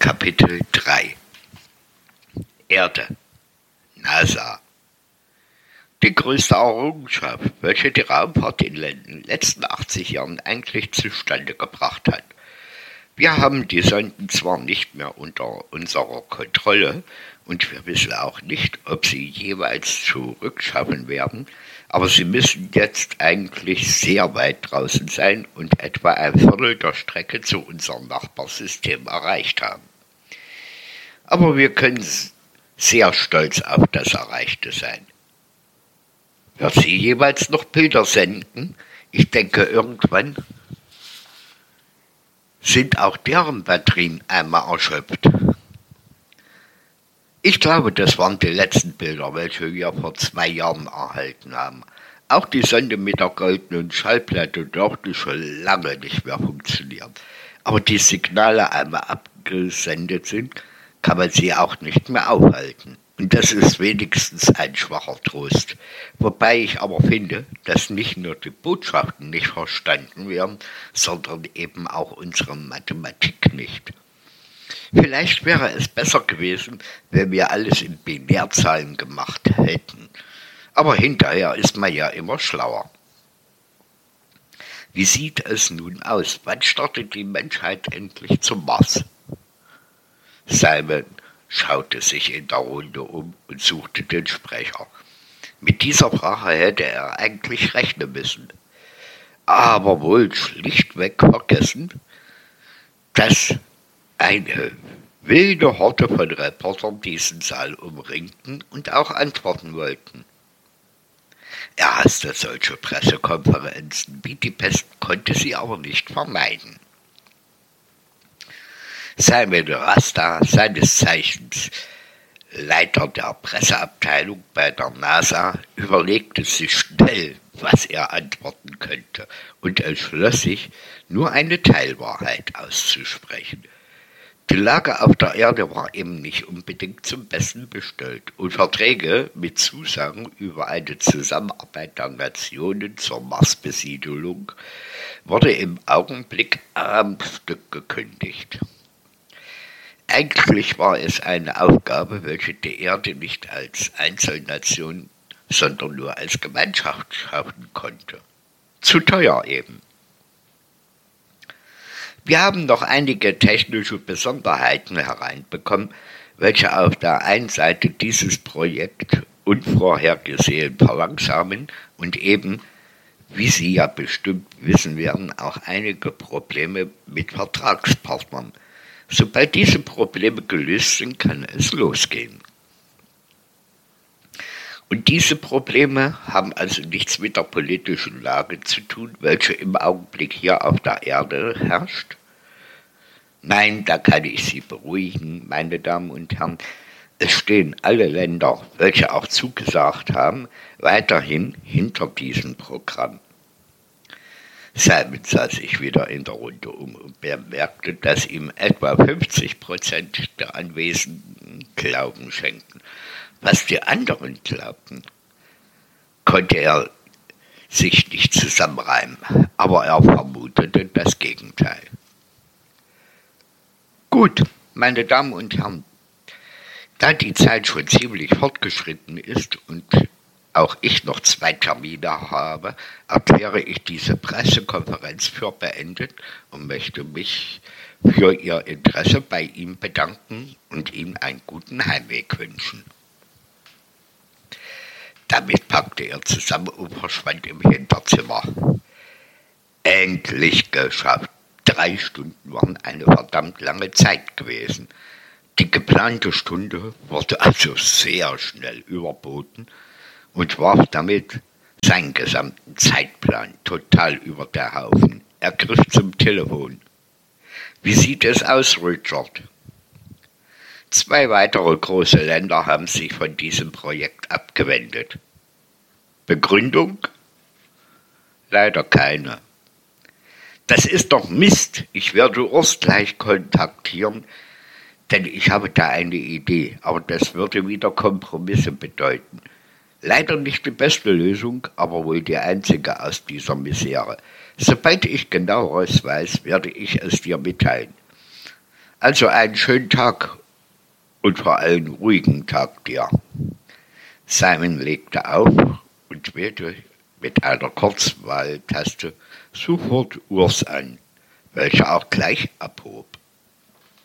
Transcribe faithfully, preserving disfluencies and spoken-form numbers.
Kapitel drei Erde, NASA. Die größte Errungenschaft, welche die Raumfahrt in den letzten achtzig Jahren eigentlich zustande gebracht hat. Wir haben die Sonden zwar nicht mehr unter unserer Kontrolle und wir wissen auch nicht, ob sie jeweils zurückschaffen werden, aber sie müssen jetzt eigentlich sehr weit draußen sein und etwa ein Viertel der Strecke zu unserem Nachbarsystem erreicht haben. Aber wir können sehr stolz auf das Erreichte sein. Wird sie jeweils noch Bilder senden? Ich denke, irgendwann sind auch deren Batterien einmal erschöpft. Ich glaube, das waren die letzten Bilder, welche wir vor zwei Jahren erhalten haben. Auch die Sonde mit der goldenen Schallplatte dürfte schon lange nicht mehr funktionieren. Aber die Signale einmal abgesendet sind, kann man sie auch nicht mehr aufhalten. Und das ist wenigstens ein schwacher Trost. Wobei ich aber finde, dass nicht nur die Botschaften nicht verstanden werden, sondern eben auch unsere Mathematik nicht. Vielleicht wäre es besser gewesen, wenn wir alles in Binärzahlen gemacht hätten. Aber hinterher ist man ja immer schlauer. Wie sieht es nun aus? Wann startet die Menschheit endlich zum Mars? Simon schaute sich in der Runde um und suchte den Sprecher. Mit dieser Frage hätte er eigentlich rechnen müssen, aber wohl schlichtweg vergessen, dass eine wilde Horde von Reportern diesen Saal umringten und auch antworten wollten. Er hasste solche Pressekonferenzen wie die Pest, konnte sie aber nicht vermeiden. Simon Rasta, seines Zeichens Leiter der Presseabteilung bei der NASA, überlegte sich schnell, was er antworten könnte, und entschloss sich, nur eine Teilwahrheit auszusprechen. Die Lage auf der Erde war eben nicht unbedingt zum Besten bestellt und Verträge mit Zusagen über eine Zusammenarbeit der Nationen zur Marsbesiedelung wurde im Augenblick am Stück gekündigt. Eigentlich war es eine Aufgabe, welche die Erde nicht als Einzelnation, sondern nur als Gemeinschaft schaffen konnte. Zu teuer eben. Wir haben noch einige technische Besonderheiten hereinbekommen, welche auf der einen Seite dieses Projekt unvorhergesehen verlangsamen und eben, wie Sie ja bestimmt wissen werden, auch einige Probleme mit Vertragspartnern. Sobald diese Probleme gelöst sind, kann es losgehen. Und diese Probleme haben also nichts mit der politischen Lage zu tun, welche im Augenblick hier auf der Erde herrscht. Nein, da kann ich Sie beruhigen, meine Damen und Herren. Es stehen alle Länder, welche auch zugesagt haben, weiterhin hinter diesem Programm. Simon sah sich wieder in der Runde um und bemerkte, dass ihm etwa fünfzig Prozent der Anwesenden Glauben schenkten. Was die anderen glaubten, konnte er sich nicht zusammenreimen, aber er vermutete das Gegenteil. Gut, meine Damen und Herren, da die Zeit schon ziemlich fortgeschritten ist und auch ich noch zwei Termine habe, erkläre ich diese Pressekonferenz für beendet und möchte mich für Ihr Interesse bei ihm bedanken und Ihnen einen guten Heimweg wünschen. Damit packte er zusammen und verschwand im Hinterzimmer. Endlich geschafft. Drei Stunden waren eine verdammt lange Zeit gewesen. Die geplante Stunde wurde also sehr schnell überboten und warf damit seinen gesamten Zeitplan total über den Haufen. Er griff zum Telefon. Wie sieht es aus, Richard? Zwei weitere große Länder haben sich von diesem Projekt abgewendet. Begründung? Leider keine. Das ist doch Mist. Ich werde Urs gleich kontaktieren, denn ich habe da eine Idee, aber das würde wieder Kompromisse bedeuten. Leider nicht die beste Lösung, aber wohl die einzige aus dieser Misere. Sobald ich genaueres weiß, werde ich es dir mitteilen. Also einen schönen Tag und vor allem ruhigen Tag dir. Simon legte auf und wählte mit einer Kurzwahltaste sofort Urs an, welcher auch gleich abhob.